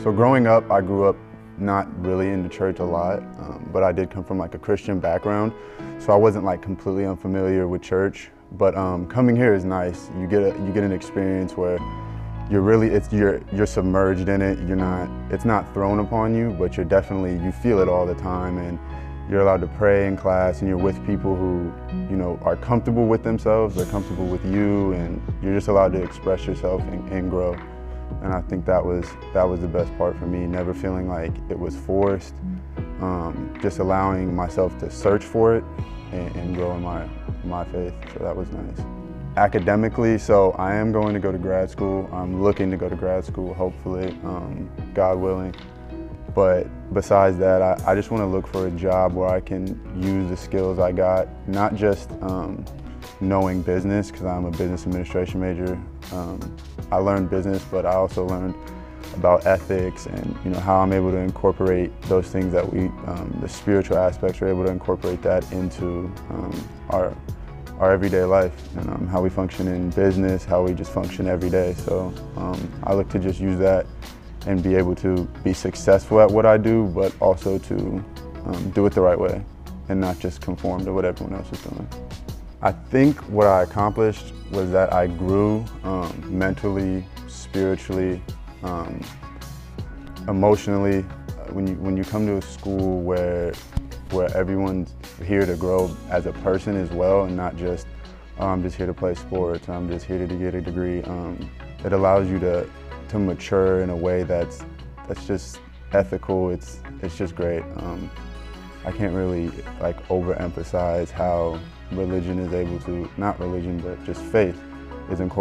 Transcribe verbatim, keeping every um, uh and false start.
So growing up, I grew up not really into church a lot, um, but I did come from like a Christian background, so I wasn't like completely unfamiliar with church. But um, coming here is nice. You get a, you get an experience where you're really it's you're you're submerged in it. You're not it's not thrown upon you, but you're definitely you feel it all the time, and you're allowed to pray in class, and you're with people who you know are comfortable with themselves. They're comfortable with you, and you're just allowed to express yourself and, and grow. And I think that was that was the best part for me, never feeling like it was forced, um, just allowing myself to search for it and, and grow in my, my faith, so that was nice. Academically, so I am going to go to grad school. I'm looking to go to grad school, hopefully, um, God willing. But besides that, I, I just want to look for a job where I can use the skills I got, not just um, knowing business, because I'm a business administration major. Um, I learned business, but I also learned about ethics and you know how I'm able to incorporate those things that we, um, the spiritual aspects, are able to incorporate that into um, our our everyday life and um, how we function in business, how we just function every day. So um, I look to just use that and be able to be successful at what I do, but also to um, do it the right way and not just conform to what everyone else is doing. I think what I accomplished was that I grew um, mentally, spiritually, um, emotionally. When you, when you come to a school where, where everyone's here to grow as a person as well, and not just, oh, I'm just here to play sports, I'm just here to get a degree, um, it allows you to, to mature in a way that's, that's just ethical. It's, it's just great. Um, I can't really like overemphasize how religion is able to, not religion, but just faith is incorporated